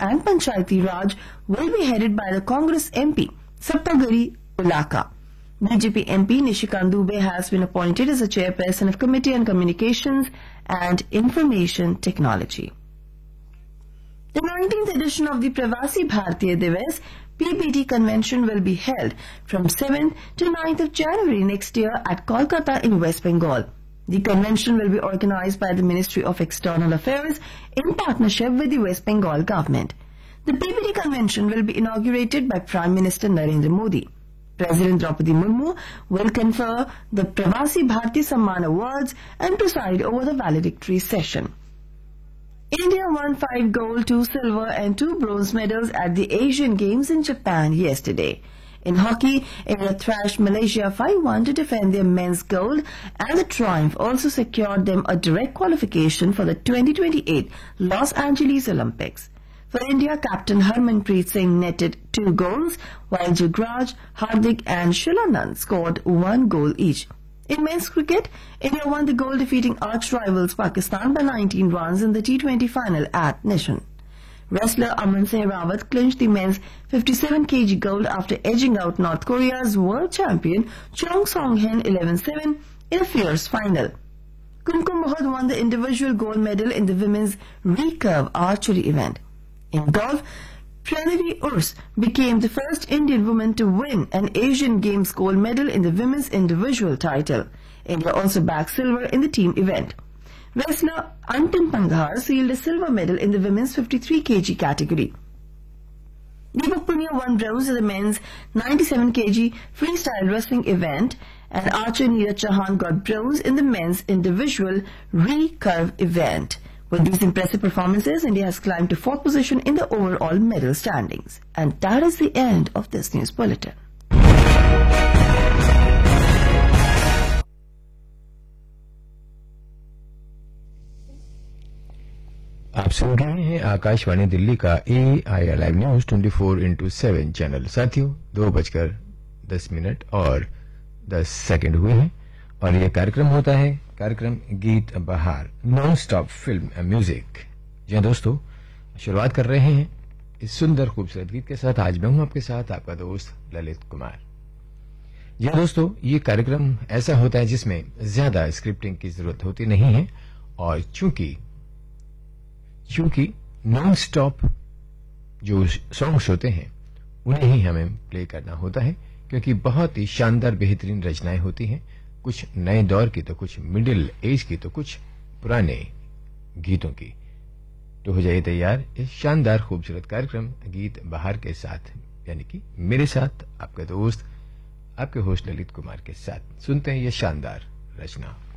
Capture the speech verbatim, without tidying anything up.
and Panchayati Raj will be headed by the Congress M P, Saptagiri Ulaka. B J P M P Nishikant Dubey has been appointed as the chairperson of Committee on Communications and Information Technology. The nineteenth edition of the Pravasi Bharatiya Divas P B T convention will be held from seventh to ninth of January next year at Kolkata in West Bengal. The convention will be organized by the Ministry of External Affairs in partnership with the West Bengal government. The P B T convention will be inaugurated by Prime Minister Narendra Modi. President Draupadi Murmu will confer the Pravasi Bharatiya Samman Awards and preside over the valedictory session. India won five gold, two silver and two bronze medals at the Asian Games in Japan yesterday. In hockey, India thrashed Malaysia five one to defend their men's gold, and the triumph also secured them a direct qualification for the twenty twenty-eight Los Angeles Olympics. For India, Captain Harmanpreet Singh netted two goals, while Jugraj, Hardik and Shilanand scored one goal each. In men's cricket, India won the gold, defeating arch rivals Pakistan by nineteen runs in the T twenty final at Nishan. Wrestler Aman Singh Rawat clinched the men's fifty-seven kilogram gold after edging out North Korea's world champion Chong Song-hin eleven seven in a fierce final. Kumkum Bahad won the individual gold medal in the women's recurve archery event. In golf, Pranavi Urs became the first Indian woman to win an Asian Games gold medal in the women's individual title. India also bagged silver in the team event. Wrestler Antim Panghar sealed a silver medal in the women's fifty-three kilogram category. Deepak Punia won bronze in the men's ninety-seven kilogram freestyle wrestling event, and archer Neeraj Chauhan got bronze in the men's individual recurve event. With these impressive performances, India has climbed to fourth position in the overall medal standings. And that is the end of this news bulletin. आप सुन रहे हैं आकाशवाणी दिल्ली का ए I R live news twenty four into seven channel. साथियों, दो बजकर दस minute और दस सेकंड हुए हैं और यह कार्यक्रम होता है कार्यक्रम गीत बहार, नॉन स्टॉप फिल्म म्यूजिक। जी हाँ दोस्तों, शुरुआत कर रहे हैं इस सुंदर खूबसूरत गीत के साथ। आज मैं हूं आपके साथ आपका दोस्त ललित कुमार। जी हाँ दोस्तों, ये कार्यक्रम ऐसा होता है जिसमें ज्यादा स्क्रिप्टिंग की जरूरत होती नहीं है, और चूंकि चूंकि नॉन स्टॉप जो सॉन्ग्स होते हैं उन्हें ही हमें प्ले करना होता है, क्योंकि बहुत ही शानदार बेहतरीन रचनाएं होती हैं, कुछ नए दौर की तो कुछ मिडिल एज की तो कुछ पुराने गीतों की। तो हो जाइए तैयार इस शानदार खूबसूरत कार्यक्रम गीत बहार के साथ, यानी कि मेरे साथ आपका दोस्त आपके होस्ट ललित कुमार के साथ। सुनते हैं ये शानदार रचना।